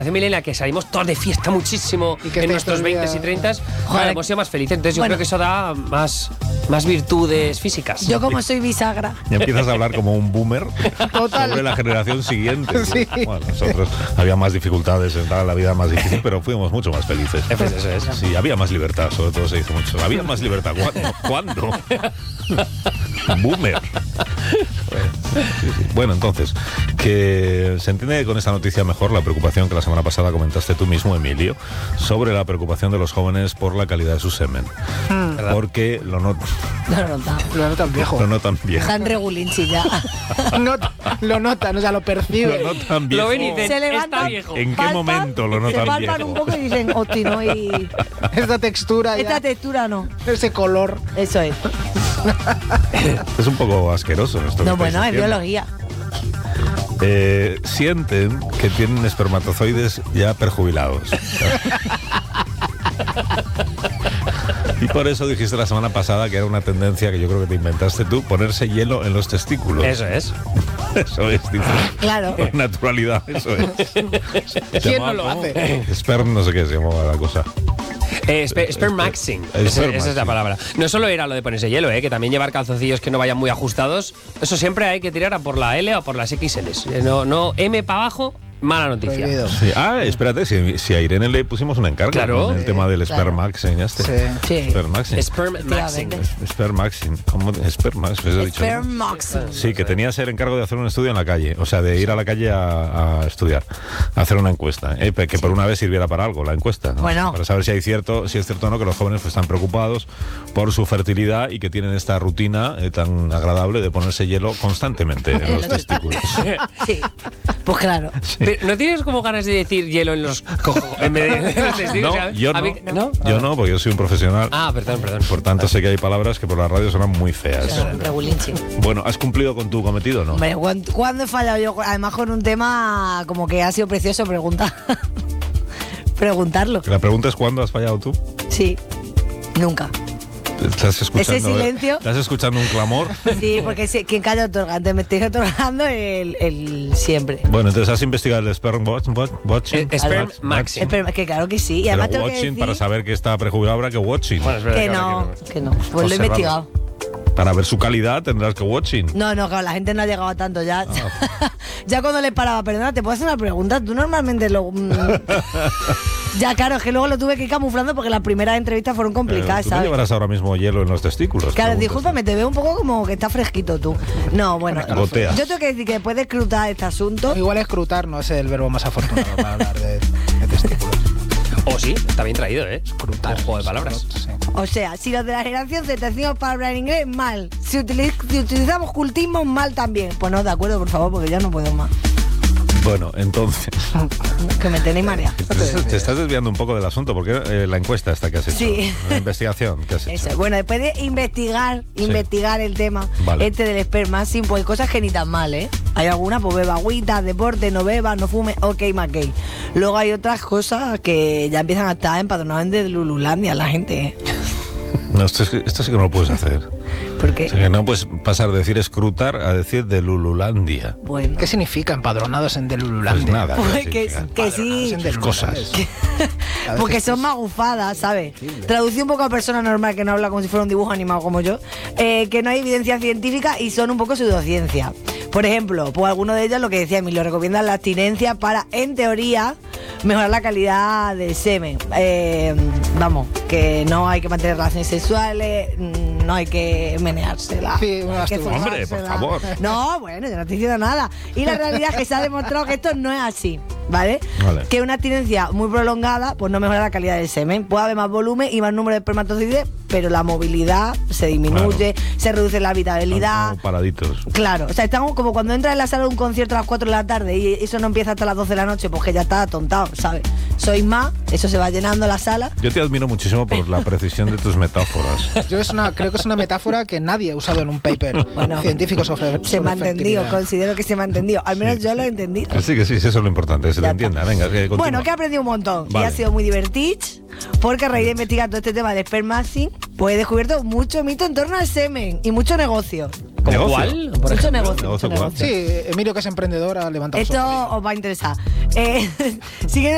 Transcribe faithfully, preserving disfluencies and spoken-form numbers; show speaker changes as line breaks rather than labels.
Milena, que salimos todos de fiesta muchísimo en nuestros veinte y treinta, joder, hemos sido más felices. Entonces yo bueno, creo que eso da más, más virtudes físicas.
Yo como soy bisagra.
Ya empiezas a hablar como un boomer
Total.
sobre la generación siguiente.
Sí.
Bueno, nosotros había más dificultades, entraba en la vida más difícil, pero fuimos mucho más felices.
Pues eso es.
Sí, había más libertad, sobre todo se dice mucho. Había más libertad. ¿Cuándo? ¿Cuándo? Boomer. Bueno, sí, sí. Bueno, entonces, que se entiende con esta noticia mejor la preocupación que la semana pasada comentaste tú mismo, Emilio, sobre la preocupación de los jóvenes por la calidad de su semen. Hmm. Porque lo notan.
Lo notan.
Lo notan viejo.
Lo notan viejo.
Están regulinchi ya.
Not, lo notan, o sea, lo perciben.
Lo notan viejo.
Lo ven y dicen,
se levantan,
está viejo.
¿En qué
palpan,
momento lo notan
se palpan
viejo?
un poco y dicen, hostia, no hay...
Esta textura ya.
Esta textura no.
Ese color.
Eso es.
Es un poco asqueroso esto.
No,
que
bueno, es
diciendo.
biología.
Eh, sienten que tienen espermatozoides ya perjubilados. Y por eso dijiste la semana pasada que era una tendencia que yo creo que te inventaste tú, ponerse hielo en los testículos.
Eso es.
Eso es, dices.
Claro.
Con naturalidad, eso es.
¿Quién no lo hace?
Sperm, no sé qué se llamaba la cosa.
Eh, sper, spermaxing.
El
Esa,
spermaxing.
esa es la palabra. No solo era lo de ponerse hielo, eh, que también llevar calzoncillos que no vayan muy ajustados. Eso siempre hay que tirar a por la L o por las equis ele. No, no M para abajo, mala noticia.
Prohibido.
Sí. Ah, espérate, si, si a Irene le pusimos un encargo
Claro.
con el tema del
Claro.
spermaxing, este.
Sí.
Sí.
Spermaxing.
Spermaxing.
Spermaxing. ¿Cómo? Spermaxing. ¿Eso he dicho?
Spermaxing.
Sí, que tenías el encargo de hacer un estudio en la calle, o sea, de ir a la calle a, a estudiar, a hacer una encuesta, ¿eh? que por una vez sirviera para algo la encuesta, ¿no?
Bueno.
Para saber si hay cierto, si es cierto o no que los jóvenes pues, están preocupados por su fertilidad y que tienen esta rutina eh, tan agradable de ponerse hielo constantemente en los testículos.
Sí. Pues claro.
Pero, ¿no tienes como ganas de decir hielo en los cojos en vez de en los testículos?
No, yo
A
no.
mí- ¿no?
Yo no, porque yo soy un profesional.
Ah, perdón, perdón.
Por tanto, sé que hay palabras que por la radio suenan muy feas.
Regulinchi.
Bueno, ¿has cumplido con tu cometido o no?
Hombre, ¿cuán- ¿cuándo he fallado yo? Además con un tema como que ha sido precioso preguntar. Preguntarlo.
La pregunta es ¿cuándo has fallado tú?
Sí. Nunca.
¿Estás escuchando,
Ese silencio.
¿Estás escuchando un clamor?
Sí, porque si- quien calla otorga. Entonces me estoy otorgando el, el siempre.
Bueno, entonces has investigado el sperm watch, watch- watching.
Eh, sperm
Watch-
maxing.
Espera, que claro que sí. Y
Pero
además tengo que
watching
decir
para saber que está prejubilado habrá que watching.
Bueno, es verdad
que
ahora
no,
que
que no. Pues lo he
Observarlo.
investigado.
Para ver su calidad tendrás que watching.
No, no, claro, la gente no ha llegado a tanto ya. Ya cuando le paraba, perdona, ¿te puedo hacer una pregunta? Tú normalmente lo... mm, ya, claro, es que luego lo tuve que ir camuflando porque las primeras entrevistas fueron
Eh,
complicadas,
¿Tú no
¿sabes?
llevarás ahora mismo hielo en los testículos?
Claro,
Preguntas.
discúlpame, te veo un poco como que está fresquito tú. No, bueno,
Gotea.
yo tengo que decir que después de escrutar este asunto...
Igual escrutar no es el verbo más afortunado para hablar de, de testículos.
O sí, está bien traído, ¿eh?
Escrutar.
Un juego de palabras.
Sí.
O sea, si los de la generación Z decimos palabras en inglés, mal. Si, utiliz- si utilizamos cultismo, mal también. Pues no, de acuerdo, por favor, porque ya no puedo más.
Bueno, entonces,
Que me tenéis mareada.
te, te estás desviando un poco del asunto porque eh, la encuesta esta que has hecho,
Sí.
la investigación que has hecho.
Eso, bueno, después de investigar,
Sí.
investigar el tema
Vale.
este del spermaxing, pues hay cosas que ni tan mal, ¿eh? Hay algunas, pues beba agüita, deporte, no beba, no fume, ok, McKay. Luego hay otras cosas que ya empiezan a estar empadronadas de Lululandia la gente, ¿eh?
No, esto, es- esto sí que no lo puedes hacer.
Porque,
O sea, que no puedes pasar de decir escrutar a decir de Lululandia.
bueno,
¿Qué significa empadronados en
Pues
Delululandia?
nada.
pues
sí,
que,
sí.
que sí,
Sus cosas.
porque son magufadas, ¿sabes? Traducí un poco a persona normal que no habla como si fuera un dibujo animado como yo, eh, que no hay evidencia científica y son un poco pseudociencia. Por ejemplo, pues alguno de ellos, lo que decía Emilio, recomiendan la abstinencia para, en teoría, mejorar la calidad del semen. Eh, vamos, que no hay que mantener relaciones sexuales, mm, no hay que meneársela.
Sí, una
hay que
masturbación.
Hombre, por
formársela.
favor.
No, bueno, yo no estoy diciendo nada. Y la realidad es que se ha demostrado que esto no es así, ¿vale?
Vale.
Que una abstinencia muy prolongada pues no mejora la calidad del semen. Puede haber más volumen y más número de espermatozoides, pero la movilidad se disminuye, se reduce la habitabilidad.
Como paraditos.
Claro, o sea, estamos como cuando entras en la sala de un concierto a las cuatro de la tarde y eso no empieza hasta las doce de la noche, pues que ya está atontado, ¿sabes? Sois más, eso se va llenando la sala.
Yo te admiro muchísimo por la precisión de tus metáforas.
Yo es una, creo que es una metáfora que nadie ha usado en un paper
Bueno,
científico sobre, sobre
Se me ha entendido,
fertilidad.
considero que se me ha entendido. Al menos yo lo he entendido.
Que sí, que sí, eso es lo importante, que se
Ya
te
está.
entienda. Venga, que continúa.
Bueno, que he aprendido un montón
Vale.
y ha sido muy divertido porque a raíz de investigar todo este tema del spermaxing, pues he descubierto mucho mito en torno al semen y mucho negocio.
¿Como
¿Negocio?
cuál?
Mucho
ejemplo,
negocio,
¿negocio
mucho
cuál?
negocio.
Sí, Emilio, que es emprendedora, levanta
Esto os va a interesar. Eh, sigue